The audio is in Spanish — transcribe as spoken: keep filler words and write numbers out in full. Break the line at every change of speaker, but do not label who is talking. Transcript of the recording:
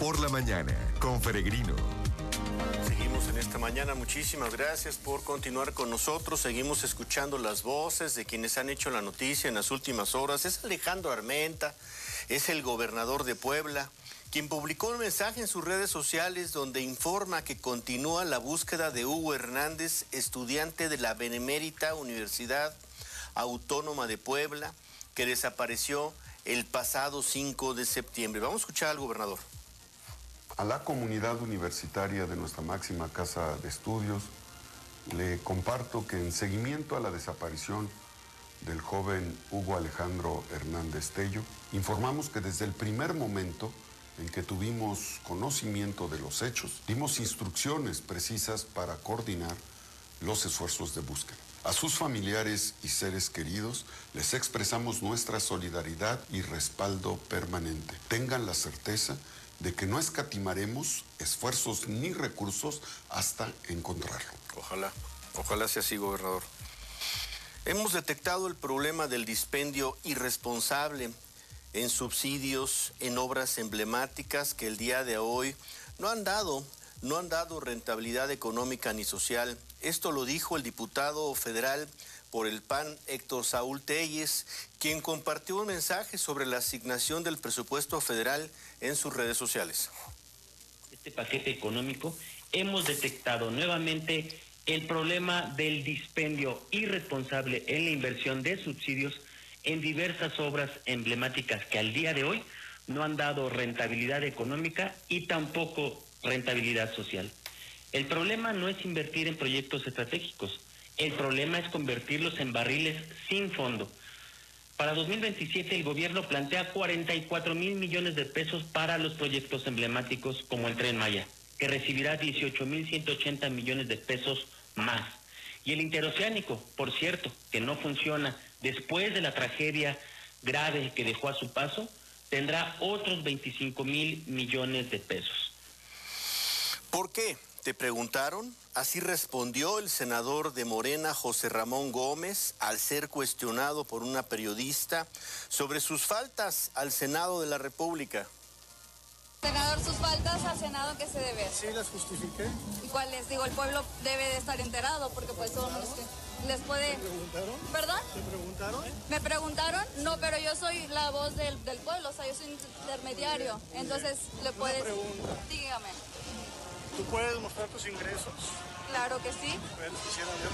por la mañana con Peregrino.
Seguimos en esta mañana, muchísimas gracias por continuar con nosotros. Seguimos escuchando las voces de quienes han hecho la noticia en las últimas horas. Es Alejandro Armenta, es el gobernador de Puebla, quien publicó un mensaje en sus redes sociales donde informa que continúa la búsqueda de Hugo Hernández, estudiante de la Benemérita Universidad Autónoma de Puebla, que desapareció el pasado cinco de septiembre. Vamos a escuchar al gobernador.
A la comunidad universitaria de nuestra máxima casa de estudios, le comparto que en seguimiento a la desaparición del joven Hugo Alejandro Hernández Tello, informamos que desde el primer momento en que tuvimos conocimiento de los hechos, dimos instrucciones precisas para coordinar los esfuerzos de búsqueda. A sus familiares y seres queridos les expresamos nuestra solidaridad y respaldo permanente. Tengan la certeza de que no escatimaremos esfuerzos ni recursos hasta encontrarlo.
Ojalá, ojalá sea así, gobernador. Hemos detectado el problema del dispendio irresponsable en subsidios, en obras emblemáticas que el día de hoy no han dado, no han dado rentabilidad económica ni social. Esto lo dijo el diputado federal por el P A N, Héctor Saúl Telles, quien compartió un mensaje sobre la asignación del presupuesto federal en sus redes sociales.
Este paquete económico hemos detectado nuevamente el problema del dispendio irresponsable en la inversión de subsidios en diversas obras emblemáticas que al día de hoy no han dado rentabilidad económica y tampoco rentabilidad social. El problema no es invertir en proyectos estratégicos, el problema es convertirlos en barriles sin fondo. Para dos mil veintisiete el gobierno plantea cuarenta y cuatro mil millones de pesos para los proyectos emblemáticos como el Tren Maya, que recibirá dieciocho mil ciento ochenta millones de pesos más. Y el interoceánico, por cierto, que no funciona después de la tragedia grave que dejó a su paso, tendrá otros veinticinco mil millones de pesos.
¿Por qué? ¿Te preguntaron? Así respondió el senador de Morena, José Ramón Gómez, al ser cuestionado por una periodista sobre sus faltas al Senado de la República.
Senador, sus faltas al Senado, ¿qué se debe?
Sí, las justifiqué.
¿Y cuáles? Digo, el pueblo debe de estar enterado porque pues son los que les puede...
¿Te preguntaron?
¿Perdón?
¿Te preguntaron?
¿Me preguntaron? No, pero yo soy la voz del, del pueblo, o sea, yo soy intermediario. Entonces, le puedes...
Una pregunta.
Dígame.
¿Tú puedes mostrar tus ingresos?
Claro que sí.
Bueno, quisiera ver.